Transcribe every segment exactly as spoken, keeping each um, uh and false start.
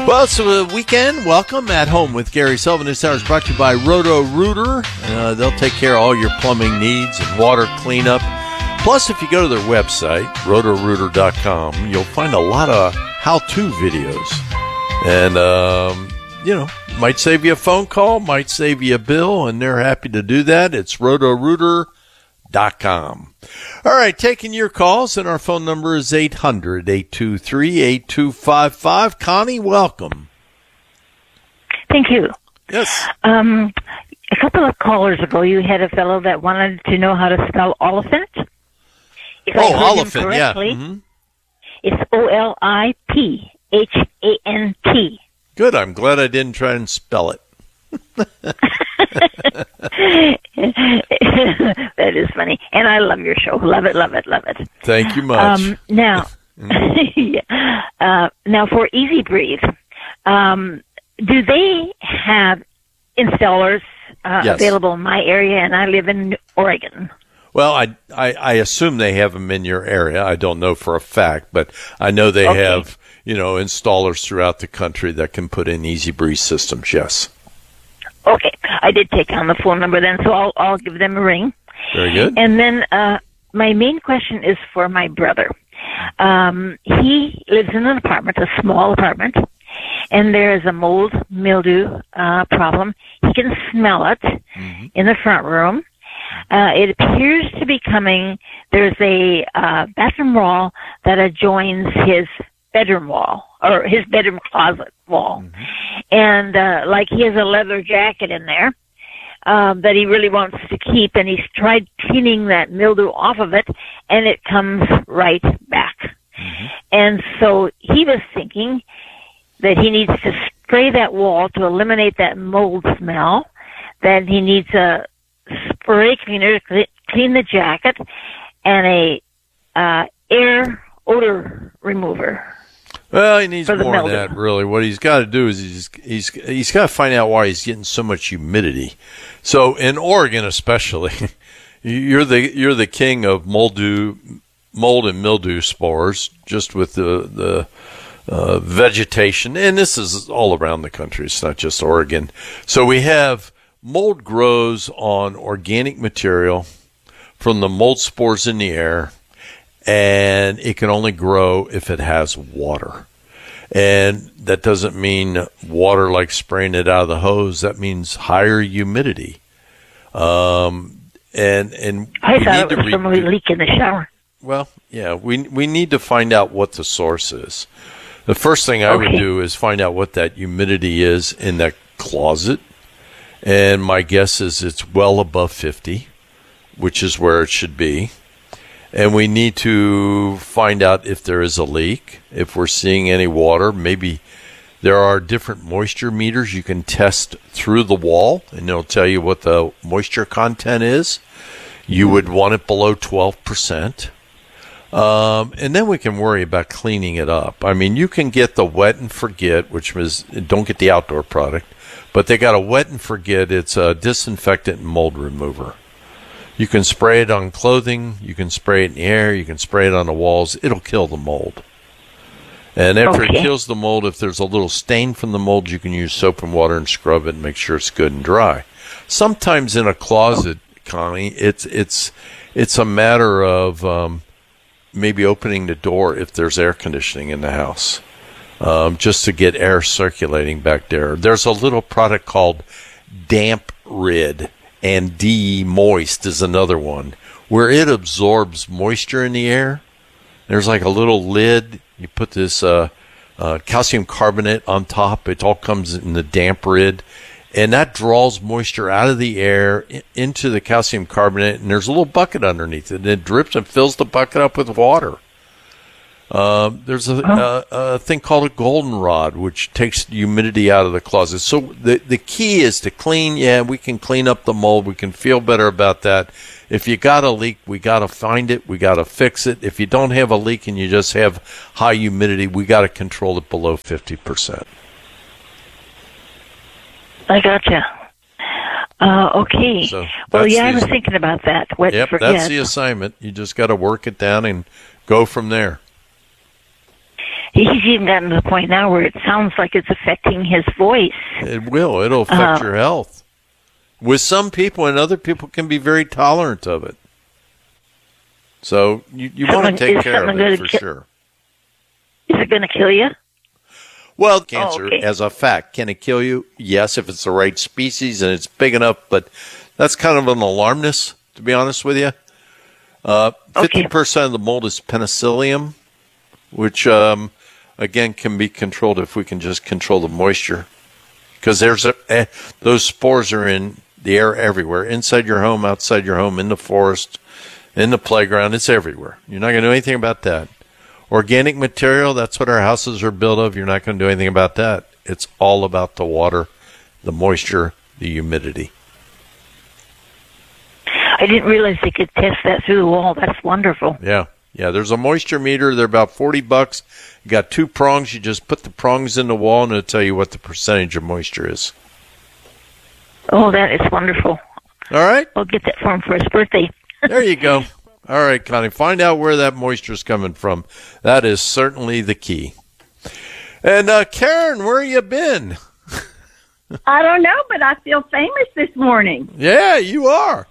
Well, it's a weekend. Welcome at Home with Gary Sullivan. This hour is brought to you by Roto-Rooter. Uh, they'll take care of all your plumbing needs and water cleanup. Plus, if you go to their website, roto rooter dot com, you'll find a lot of how-to videos. And, um, you know, might save you a phone call, might save you a bill, and they're happy to do that. It's roto rooter dot com. All right, taking your calls, and our phone number is eight hundred, eight two three, eight two five five. Connie, welcome. Thank you. Yes. Um, a couple of callers ago, you had a fellow that wanted to know how to spell Oliphant. If oh, I heard Oliphant, him yeah. correctly, Mm-hmm. It's O L I P H A N T. Good. I'm glad I didn't try and spell it. That is funny. And I love your show. Love it, love it, love it. Thank you much. Um, now, yeah. uh, now for Easy Breathe, um, do they have installers uh, Yes. available in my area? And I live in Oregon. Well, I, I, I assume they have them in your area. I don't know for a fact, but I know they Okay. have, you know, installers throughout the country that can put in Easy Breeze systems, yes. Okay, I did take down the phone number then, so I'll I'll give them a ring. Very good. And then uh, my main question is for my brother. Um, he lives in an apartment, a small apartment, and there is a mold mildew uh, problem. He can smell it mm-hmm. in the front room. Uh, it appears to be coming. There's a uh, bathroom wall that adjoins his bedroom wall, or his bedroom closet wall. Mm-hmm. And, uh, like he has a leather jacket in there, um, that he really wants to keep, and he's tried cleaning that mildew off of it, and it comes right back. Mm-hmm. And so he was thinking that he needs to spray that wall to eliminate that mold smell, that he needs a spray cleaner to clean the jacket, and a, uh, air odor remover. Well, he needs more than mildew. that, really. What he's got to do is he's he's he's got to find out why he's getting so much humidity. So in Oregon, especially, you're the you're the king of moldew, mold and mildew spores, just with the the uh, vegetation, and this is all around the country. It's not just Oregon. So we have mold grows on organic material from the mold spores in the air. And it can only grow if it has water. And that doesn't mean water like spraying it out of the hose. That means higher humidity. Um, and and I we thought need it was to re- from a leak in the shower. Well, yeah, we we need to find out what the source is. The first thing I Okay. would do is find out what that humidity is in that closet. And my guess is it's well above fifty, which is where it should be. And we need to find out if there is a leak, if we're seeing any water. Maybe there are different moisture meters you can test through the wall, and it'll tell you what the moisture content is. You would want it below twelve percent. Um, and then we can worry about cleaning it up. I mean, you can get the wet and forget, which is, don't get the outdoor product, but they got a wet and forget. It's a disinfectant and mold remover. You can spray it on clothing, you can spray it in the air, you can spray it on the walls. It'll kill the mold. And after Okay. it kills the mold, if there's a little stain from the mold, you can use soap and water and scrub it and make sure it's good and dry. Sometimes in a closet, Connie, it's it's it's a matter of um, maybe opening the door if there's air conditioning in the house, um, just to get air circulating back there. There's a little product called Damp Rid. And D-Moist is another one, where it absorbs moisture in the air. There's like a little lid. You put this uh, uh, calcium carbonate on top. It all comes in the Damp Rid. And that draws moisture out of the air in, into the calcium carbonate. And there's a little bucket underneath it. And it drips and fills the bucket up with water. Uh, there's a, a, a thing called a goldenrod, which takes humidity out of the closet. So the the key is to clean. Yeah, we can clean up the mold. We can feel better about that. If you got a leak, we got to find it. We got to fix it. If you don't have a leak and you just have high humidity, we got to control it below fifty percent. I gotcha. Uh, okay. So well, yeah, I the, was thinking about that. Wet yep, forget. that's the assignment. You just got to work it down and go from there. he's even gotten to the point now where it sounds like it's affecting his voice. It will. It'll affect uh, your health. With some people, and other people can be very tolerant of it. So you, you want to take care of it for ki- sure. Is it going to kill you? Well, cancer, oh, okay. as a fact, can it kill you? Yes, if it's the right species and it's big enough, but that's kind of an alarmness, to be honest with you. Uh, fifty percent of the mold is penicillium, which, um, again, can be controlled if we can just control the moisture. Because there's a, eh, those spores are in the air everywhere, inside your home, outside your home, in the forest, in the playground. It's everywhere. You're not going to do anything about that. Organic material, that's what our houses are built of. You're not going to do anything about that. It's all about the water, the moisture, the humidity. I didn't realize they could test that through the wall. That's wonderful. Yeah. Yeah, there's a moisture meter. They're about forty bucks. You got two prongs. You just put the prongs in the wall, and it'll tell you what the percentage of moisture is. Oh, that is wonderful. All right. I'll get that for him for his birthday. There you go. All right, Connie, find out where that moisture is coming from. That is certainly the key. And uh, Karen, where you been? I don't know, but I feel famous this morning. Yeah, you are.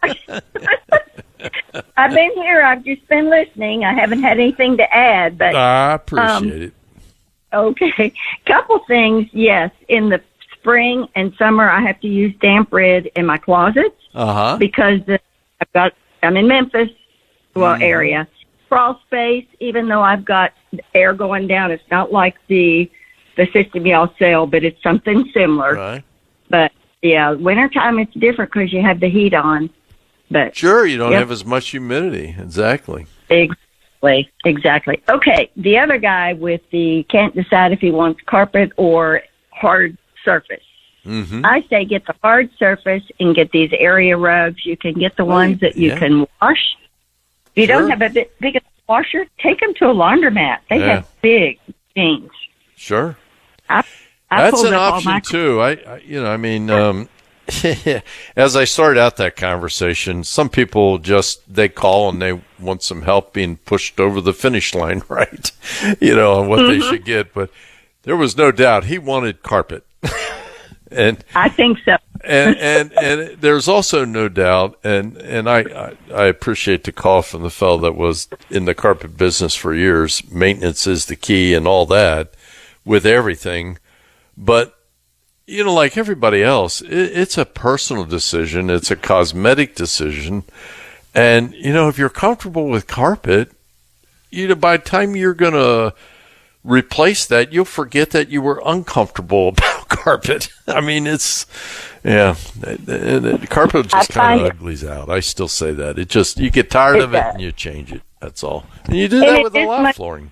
I've been here. I've just been listening. I haven't had anything to add, but I appreciate um, it. Okay, couple things. Yes, in the spring and summer, I have to use damp rid in my closets uh-huh. because the, I've got. I'm in Memphis. Well, area. Crawl space, even though I've got air going down, it's not like the the system y'all sell, but it's something similar. Right. But, yeah, wintertime it's different because you have the heat on. But Sure, you don't yep. have as much humidity. Exactly. Exactly. Exactly. Okay, the other guy with the can't decide if he wants carpet or hard surface. Mm-hmm. I say get the hard surface and get these area rugs. You can get the right. ones that you yeah. can wash. If you sure. don't have a bit big washer, take them to a laundromat. They yeah. have big jeans. Sure. I, I That's an option, my- too. I, I, you know, I mean, um, as I started out that conversation, some people just, they call and they want some help being pushed over the finish line, right? You know, on what mm-hmm. they should get. But there was no doubt he wanted carpet. And I think so. and, and and there's also no doubt, and and I, I I appreciate the call from the fellow that was in the carpet business for years. Maintenance is the key, and all that with everything. But you know, like everybody else, it, it's a personal decision. It's a cosmetic decision, and you know, if you're comfortable with carpet, you know, by the time you're gonna replace that, you'll forget that you were uncomfortable about carpet. I mean, it's, yeah, the, the carpet just kind of uglies out. I still say that. It just, you get tired of it and you change it. That's all. And you do that with a lot of flooring.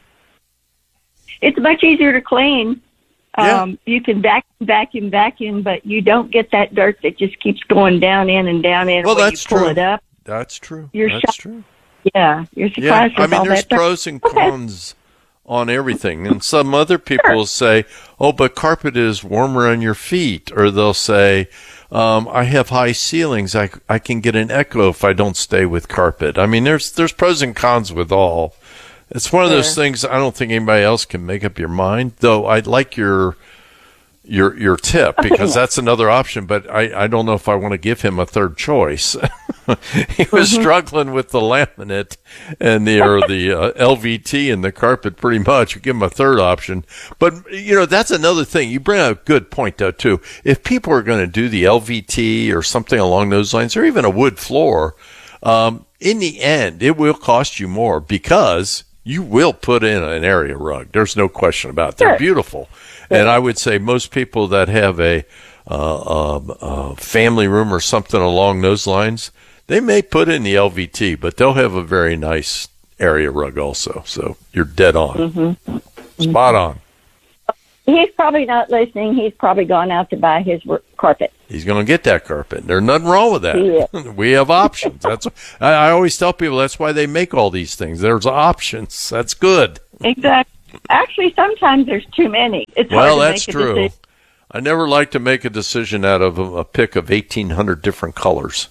It's much easier to clean. Yeah. Um, you can vacuum, vacuum, vacuum, but you don't get that dirt that just keeps going down in and down in. Well, when that's you pull true. It up. That's true. You're that's shocked. true. Yeah, you're surprised. Yeah, I with mean, all there's that pros and okay. cons on everything. And some other people sure. will say, oh, but carpet is warmer on your feet. Or they'll say, um, I have high ceilings. I, I can get an echo if I don't stay with carpet. I mean, there's there's pros and cons with all. It's one of sure. those things I don't think anybody else can make up your mind, though I'd like your your your tip, because that's another option, but I, I don't know if I want to give him a third choice. He was mm-hmm. struggling with the laminate and the or the uh, L V T and the carpet pretty much. You give him a third option. But, you know, that's another thing. You bring up a good point, though, too. If people are going to do the L V T or something along those lines, or even a wood floor, um, in the end, it will cost you more because you will put in an area rug. There's no question about it. They're sure. beautiful. Sure. And I would say most people that have a, uh, um, a family room or something along those lines, they may put in the L V T, but they'll have a very nice area rug also. So you're dead on. Mm-hmm. Spot on. He's probably not listening. He's probably gone out to buy his carpet. He's going to get that carpet. There's nothing wrong with that. We have options. That's I, I always tell people that's why they make all these things. There's options. That's good. Exactly. Actually, sometimes there's too many. It's well, hard to that's make a true. decision. I never like to make a decision out of a, a pick of eighteen hundred different colors.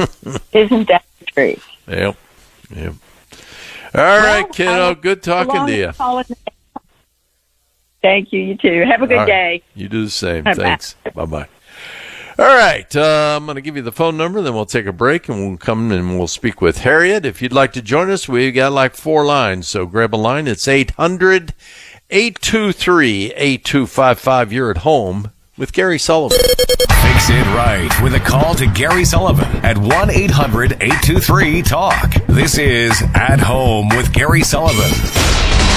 Isn't that the truth? Yep. Yep. All right, well, kiddo. uh, good talking to you. Thank you. You too. Have a good All right. day. You do the same. Bye-bye. Thanks. Bye-bye. All right. Uh, I'm going to give you the phone number, then we'll take a break, and we'll come and we'll speak with Harriet. If you'd like to join us, we've got like four lines, so grab a line. It's eight hundred, eight two three, eight two five five. You're at home with Gary Sullivan. Fix it right with a call to Gary Sullivan at one eight hundred, eight two three, talk. This is At Home with Gary Sullivan.